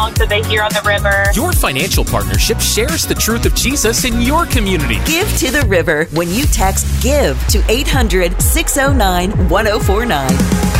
songs that they hear on the river. Your financial partnership shares the truth of Jesus in your community. Give to the River when you text GIVE to 800-609-1049.